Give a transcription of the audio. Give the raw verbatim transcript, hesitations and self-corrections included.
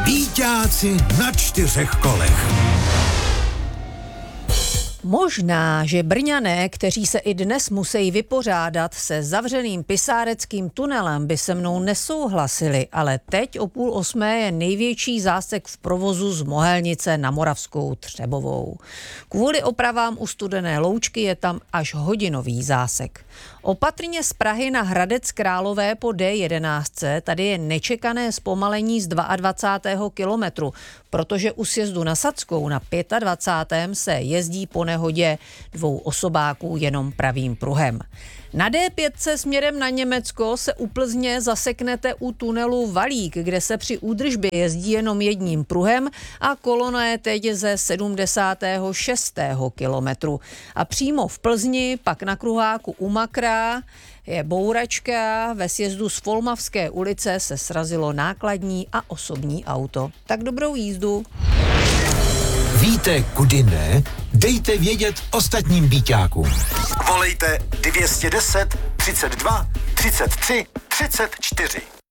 Býťáci na čtyřech kolech. Možná, že Brňané, kteří se i dnes musí vypořádat se zavřeným pisáreckým tunelem, by se mnou nesouhlasili, ale teď o půl osmé je největší zásek v provozu z Mohelnice na Moravskou Třebovou. Kvůli opravám u Studené Loučky je tam až hodinový zásek. Opatrně z Prahy na Hradec Králové po D jedenáct tady je nečekané zpomalení z dvacátého druhého kilometru, protože u sjezdu na Sadskou na dvacátém pátém se jezdí po nehodě dvou osobáků jenom pravým pruhem. Na D pět směrem na Německo se u Plzně zaseknete u tunelu Valík, kde se při údržbě jezdí jenom jedním pruhem a kolona je teď ze sedmdesátého šestého kilometru. A přímo v Plzni, pak na kruháku u Makra, je bouračka, ve sjezdu z Folmavské ulice se srazilo nákladní a osobní auto. Tak dobrou jízdu. Víte, kudy ne? Dejte vědět ostatním býťákům. Volejte dvě stě deset, třicet dva, třicet tři, třicet čtyři.